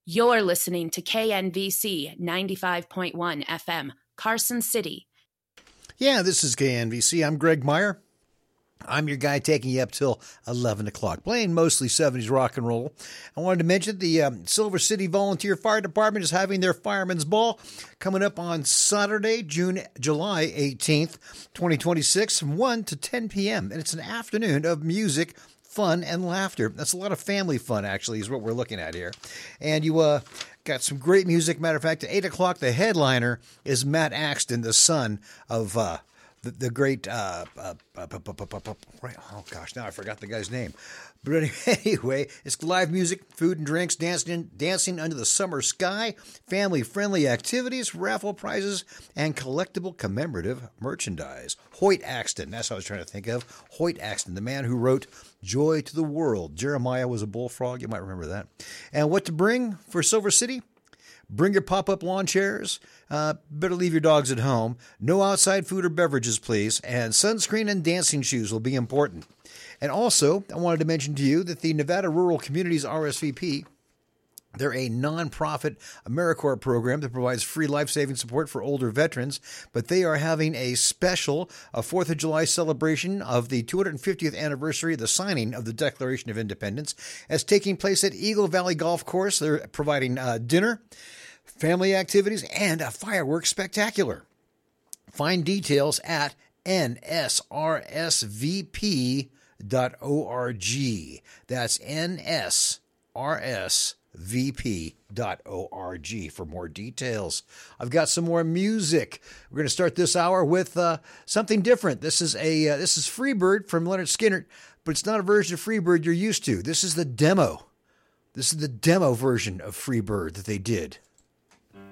You're listening to KNVC 95.1 FM, Carson City. Yeah, this is KNVC. I'm Greg Meyer. I'm your guy taking you up till 11 o'clock, playing mostly 70s rock and roll. I wanted to mention the Silver City Volunteer Fire Department is having their Fireman's Ball coming up on Saturday, July 18th, 2026, from 1 to 10 p.m. And it's an afternoon of music, fun, and laughter. That's a lot of family fun, actually, is what we're looking at here. And you got some great music. Matter of fact, at 8 o'clock, the headliner is Matt Axton, the son of the great, right, oh gosh, now I forgot the guy's name. But anyway, it's live music, food and drinks, dancing under the summer sky, family-friendly activities, raffle prizes, and collectible commemorative merchandise. Hoyt Axton, that's what I was trying to think of. Hoyt Axton, the man who wrote Joy to the World. Jeremiah was a bullfrog, you might remember that. And what to bring for Silver City? Bring your pop-up lawn chairs. Better leave your dogs at home. No outside food or beverages, please. And sunscreen and dancing shoes will be important. And also, I wanted to mention to you that the Nevada Rural Communities RSVP, they're a nonprofit AmeriCorps program that provides free life-saving support for older veterans, but they are having a special 4th of July celebration of the 250th anniversary of the signing of the Declaration of Independence. It's taking place at Eagle Valley Golf Course. They're providing dinner, family activities, and a fireworks spectacular. Find details at nsrsvp.org. That's nsrsvp.org for more details. I've got some more music. We're going to start this hour with something different. This is Freebird from Lynyrd Skynyrd, but it's not a version of Freebird you're used to. This is the demo. This is the demo version of Freebird that they did.